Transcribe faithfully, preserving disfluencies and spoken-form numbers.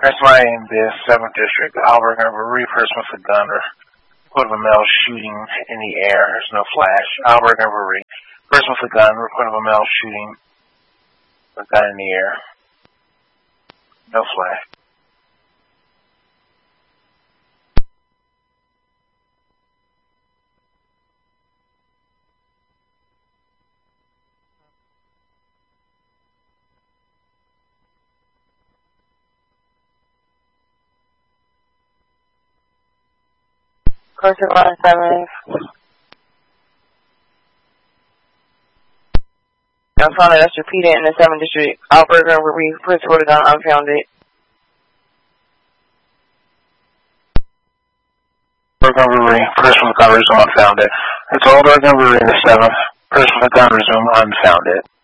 That's why in the seventh District, Albert Overy, person with a gun or report of a male shooting in the air. There's no flash. Albert Overy, person with a gun, report of a male shooting a gun in the air. No flash. Person line seven. I'm found that's repeated in the seventh District. Albert Overy, person with a gun, unfounded. Albert Overy, person with a gun, resume unfounded. It's Albert Overy in the seventh. Person with a gun, resume unfounded.